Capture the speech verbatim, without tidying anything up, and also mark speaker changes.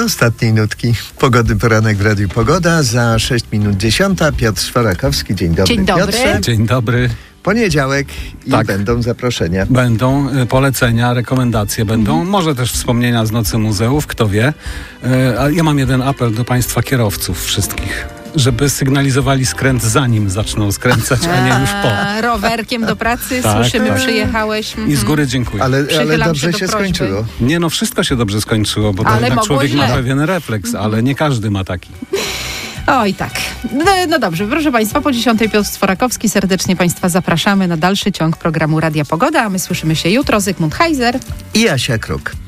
Speaker 1: Do ostatniej nutki. Pogody poranek w Radiu Pogoda. Za sześć minut dziesiąta. Piotr Szwarakowski. Dzień dobry,
Speaker 2: Dzień dobry.
Speaker 1: Piotrze.
Speaker 3: Dzień dobry.
Speaker 1: Poniedziałek i
Speaker 3: Tak.
Speaker 1: będą zaproszenia.
Speaker 3: Będą y, polecenia, rekomendacje będą, mhm. może też wspomnienia z Nocy Muzeów, kto wie. Y, a ja mam jeden apel do państwa kierowców wszystkich, żeby sygnalizowali skręt zanim zaczną skręcać, a nie już po.
Speaker 2: A, rowerkiem do pracy,
Speaker 3: Tak,
Speaker 2: słyszymy,
Speaker 3: tak.
Speaker 2: przyjechałeś.
Speaker 3: I z góry dziękuję.
Speaker 1: Ale, ale
Speaker 2: Przychylam
Speaker 1: dobrze
Speaker 2: się do
Speaker 1: się
Speaker 2: prośby.
Speaker 1: skończyło.
Speaker 3: Nie no, wszystko się dobrze skończyło, bo to
Speaker 2: Ale
Speaker 3: jednak
Speaker 2: mogło
Speaker 3: człowiek
Speaker 2: źle.
Speaker 3: ma pewien refleks, ale nie każdy ma taki.
Speaker 2: Oj tak. No, no dobrze, proszę Państwa, po dziesiątej Piotr Szwarakowski. Serdecznie Państwa zapraszamy na dalszy ciąg programu Radia Pogoda, a my słyszymy się jutro. Zygmunt Heiser
Speaker 1: I Asia Kruk.